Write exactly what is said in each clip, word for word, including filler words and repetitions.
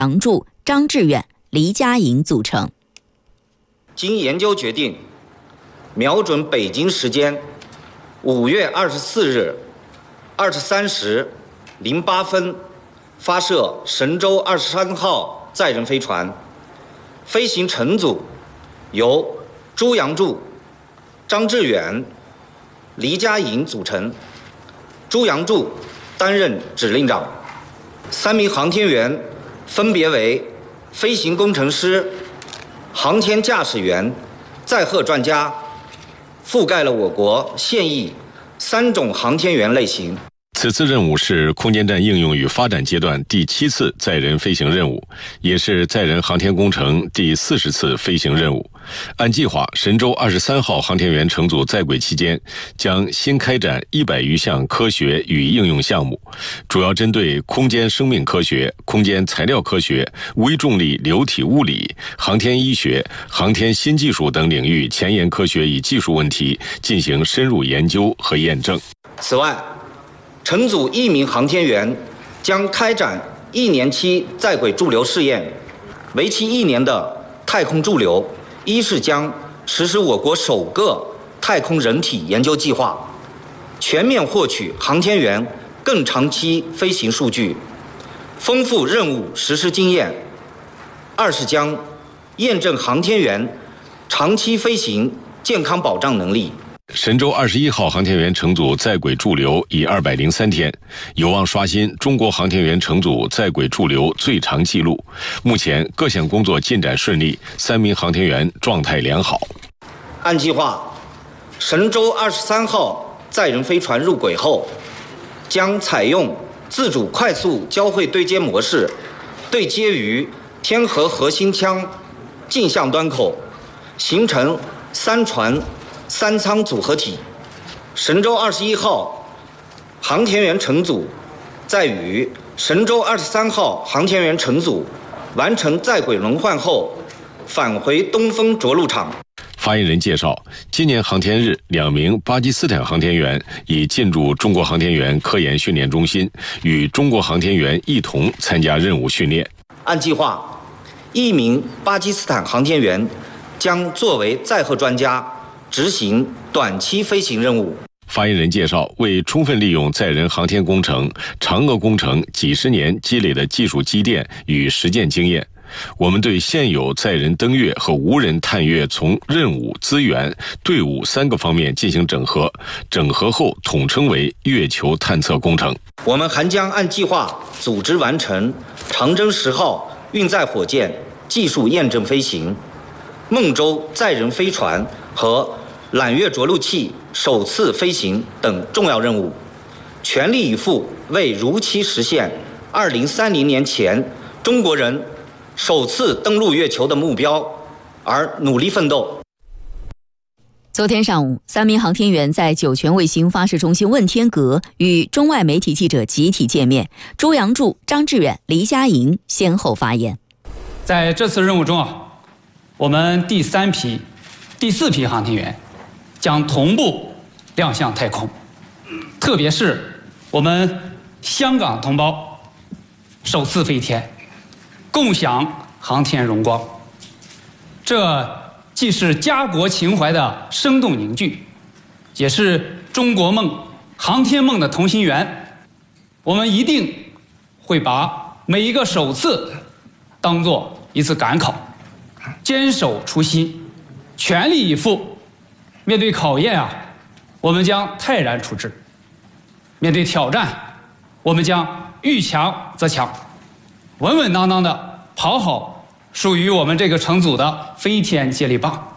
杨柱、张志远、黎佳莹组成。 经研究决定，瞄准北京时间五月二十四日二十三时零八分发射神舟二十三号载人飞船，飞行乘组由朱杨柱、张志远、黎佳莹组成。朱杨柱担任指令长，三名航天员分别为飞行工程师、航天驾驶员、载荷专家，覆盖了我国现役三种航天员类型。 此次任务是空间站应用与发展阶段第七次载人飞行任务，也是载人航天工程第四十次飞行任务。按计划，神舟二十三号航天员乘组在轨期间，将新开展一百余项科学与应用项目，主要针对空间生命科学、空间材料科学、微重力流体物理、航天医学、航天新技术等领域前沿科学与技术问题进行深入研究和验证。 此外，乘组一名航天员将开展一年期在轨驻留试验，为期一年的太空驻留，一是将实施我国首个太空人体研究计划，全面获取航天员更长期飞行数据，丰富任务实施经验；二是将验证航天员长期飞行健康保障能力。 神舟二十一号航天员乘组在轨驻留已二百零三天，有望刷新中国航天员乘组在轨驻留最长纪录。目前各项工作进展顺利，三名航天员状态良好。 按计划，神舟二十三号载人飞船入轨后，将采用自主快速交会对接模式，对接于天河核心腔径向端口，形成三船三舱组合体。神舟二十一号航天员乘组在与神舟二十三号航天员乘组完成在轨轮换后，返回东风着陆场。 发言人介绍，今年航天日，两名巴基斯坦航天员已进驻中国航天员科研训练中心，与中国航天员一同参加任务训练。 按计划，一名巴基斯坦航天员将作为载荷专家执行短期飞行任务。 发言人介绍，为充分利用载人航天工程、嫦娥工程几十年积累的技术积淀与实践经验，我们对现有载人登月和无人探月从任务、资源、队伍三个方面进行整合，整合后统称为月球探测工程。 我们还将按计划组织完成长征十号运载火箭技术验证飞行、孟舟载人飞船和揽月着陆器首次飞行等重要任务，全力以赴为如期实现二零三零年前中国人首次登陆月球的目标而努力奋斗。 昨天上午，三名航天员在酒泉卫星发射中心问天阁与中外媒体记者集体见面，朱杨柱、张志远、黎佳莹先后发言。 在这次任务中啊，我们第三批、第四批航天员将同步亮相太空，特别是我们香港同胞首次飞天，共享航天荣光。这既是家国情怀的生动凝聚，也是中国梦、航天梦的同心圆。我们一定会把每一个首次当作一次赶考，坚守初心，全力以赴。面对考验啊，我们将泰然处之；面对挑战，我们将遇强则强，稳稳当当的跑好属于我们这个乘组的飞天接力棒。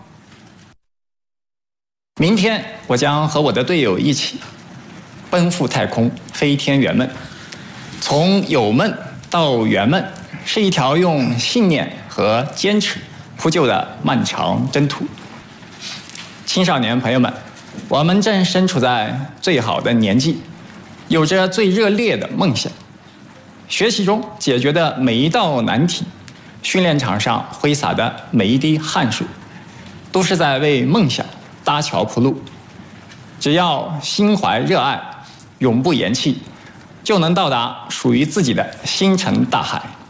明天我将和我的队友一起奔赴太空，飞天圆梦。从有梦到圆梦，是一条用信念和坚持铺就的漫长征途。青少年朋友们，我们正身处在最好的年纪，有着最热烈的梦想。学习中解决的每一道难题，训练场上挥洒的每一滴汗水，都是在为梦想搭桥铺路。只要心怀热爱，永不言弃，就能到达属于自己的星辰大海。